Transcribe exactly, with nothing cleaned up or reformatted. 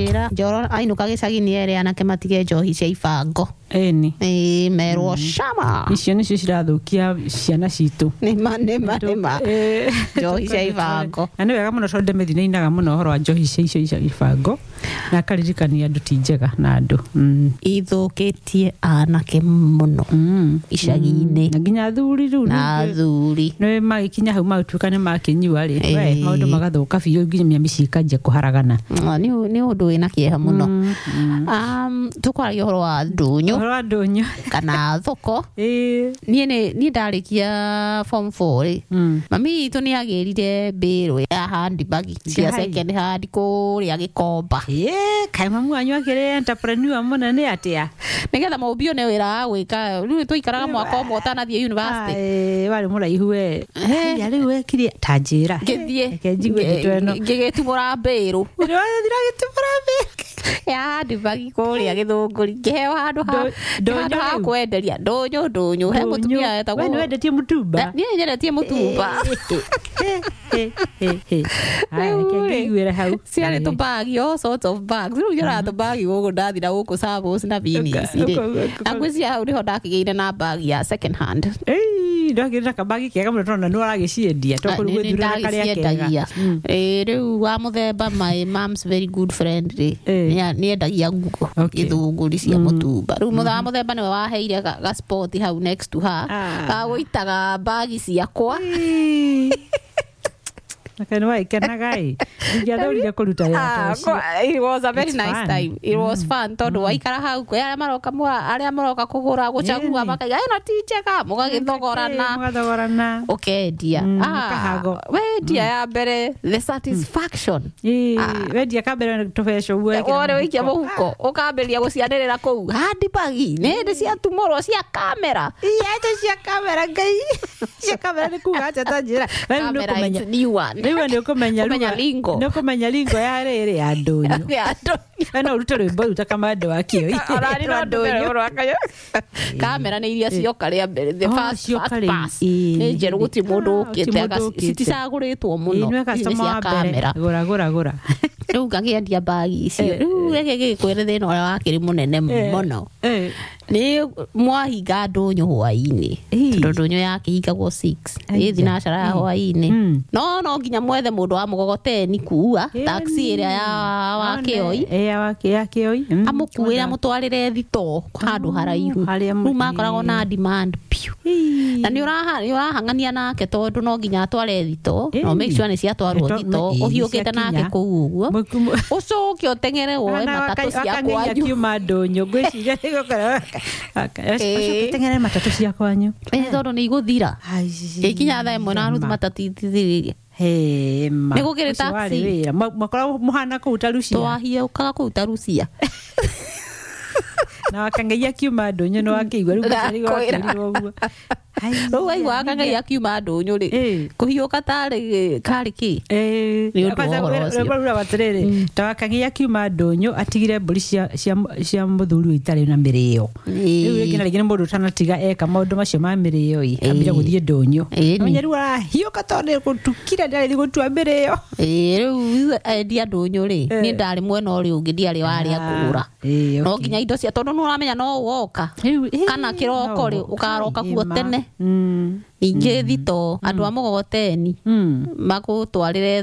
Mera njoro ainuka gicagi-ini ere anake matige njohi cia ibango. Eni. Eh, merwo cama. Icio nicio cirathukia ciana citũ. Nĩma nĩma nĩma. Njohi cia ibango. Na nĩ wega mũno tondũ Demethi nĩ ainaga mũno ũhoro wa njohi cia icio cia ibango na akaririkania andũ ti njega na andũ. Ithũkĩtie anake mũno icagi-inĩ. Na nginya athuri rĩu. Na athuri. Nĩ magĩkinya hau magĩtuĩka nĩ makĩnyua rĩ. Maũndũ magathũka biũ nginya mĩciĩ ikanjia kũharagana. Nĩ ũndũ wĩna kĩeha mũno. Tũkwaragia ũhoro wa ndũnyũ. Ũhoro wa ndũnyũ. Kana thoko. Niĩ nĩ ndarĩkia form four rĩ. Mami witũ nĩ agĩrire mbĩrũ ya handbag cia second hand kũrĩa Gĩkomba. Kaĩ mamu wanyu akĩrĩ entrepreneur mũnene atĩa? Nĩgetha mũmbio nĩ wĩra wa gwĩka. Rĩu tũikaraga mwaka ũmwe ũtanathiĩ university. Warĩ mũraihu we. Rĩu wekire ta njĩra. Ngĩthiĩ. Reke njigue ndeto ĩno. Ngĩgĩtumũra mbĩrũ. Ndĩrathira gĩtumũra mbĩrũ. Ya handbag kũrĩa Gĩthũngũri. Ngĩheo handũ ha kwenderia. Ndũnyũ ndũnyũ. He mũtumia wetagwo. We nĩ wendetie mũtumba? Niĩ nyendetie mũtumba. Ngĩiguĩra hau. Ciarĩ tũbagi, all sorts of bags. Rĩu nyona tũbagi gũkũ ndathira gũkũ Savos na Vinis rĩ. Na ngwĩciria hau nĩho ndakĩgĩire na bag ya second hand. Ndakĩrĩ na kabagi kega mũno tondũ nĩ waragĩciendia. Tondũ gwĩthurĩra karĩa kega. Rĩu wa mũthemba my mom's very good friend rĩ. Nĩ endagia nguo Gĩthũngũri cia mũtumba. Rĩu wa mũthemba nĩwe waheire ga sport hau next to her. Gagũitaga bagi ciakwa. Okay, no, I can agai. It was a very nice time. It was fun. Tondu waikara hau kwe aria maroka aria maroka kugura guchagua makaiga ino ticheka mugagithogorana mugathogorana ukendia ah wendia ya mbere the satisfaction wendia kabere tubesho uwe ore wikia muhuko ukamberia gucianirira kuu handbagi nende cia tumoro cia kamera iya cia kamera ngai cia kamera ni kuga acha tanjira wewe ndio kumenya Rĩu nĩ ũkũmenya lingo. Nĩ ũkũmenya lingo ya rĩrĩ ya ndũnyũ. Ya ndũnyũ. No urute rwĩmbo ruta kamande wa kĩoi. Arari no ndũnyũ. Kamera nĩ iria cioka rĩa mbere. The first pass. Nĩ njerũ gũtirĩ mũndũ ũkĩte. Citicagũrĩtwo mũno. Nĩ cia kamera. Gũra gũra gũra. Rĩu ngakĩendia bagi icio. Rĩu reke gĩkwĩre thĩna ũrĩa wakĩrĩ mũnene mũno. Nĩ mwahinga ndũnyũ hwaĩ-inĩ. Tondũ ndũnyũ yakĩhingagwo six. Ĩ thinacara ya hwaĩ-inĩ. No no nginya mwethe mũndũ wa mũgogoteni kuua taxi ĩrĩa ya wa Kĩoi. Ĩ ya Kĩoi. Amũkuĩra mũtwarĩre thito handũ haraihu. Rĩu makoragwo na demand piu. Na nĩ ũrahang'ania nake tondũ no nginya atware thito. No make sure nĩ ciatwarwo thito. Ũhiũkĩte nake kũu ũguo. Ũcoke ũteng'ere woe matatũ cia kwanyu. Kiuma ndũnyũ ngwĩciria nĩgũkorwo. Ũteng'ere matatũ cia kwanyu. Ĩ tondũ nĩ igũthira. Ikinya thaa ĩmwe na nuthu matatũ itithirĩria. He ma. Nĩ gũkĩrĩ taxi. Makorwo mũhana kũu Rucia. Twahiũkaga kũu Rucia. Na wakangeia kiuma ndũnyũ nĩ wakĩigua rĩu gũcirirwo ũguo. Rĩu waigua akangeia kiuma ndũnyũ rĩ. Kũhiũka tarĩ karĩ kĩ. Nĩ ũndũ wa ũhoro ũcio. Rĩu watirĩrĩ. Ta wakangeia kiuma ndũnyũ atigire mbũri cia cia mũthuri itarĩ na mĩrĩo. Rĩu rĩngĩ na rĩngĩ nĩ mũndũ ũtanatiga eka maũndũ macio ma mĩrĩo ĩ. Ambire gũthiĩ ndũnyũ. Nĩ rĩu arahiũka tondũ gũtukire ndarĩ gũtua mĩrĩo. Rĩu endia ndũnyũ rĩ. Niĩ ndarĩ mwena ũrĩa ũngĩ ndiarĩ warĩa kũgũra. No nginya indo cia tondũ nĩ ũramenya no woka. Kana kĩroko rĩ ũkaroka kuo tene. Ningĩ thito andũ a mũgogoteni magũtwarĩre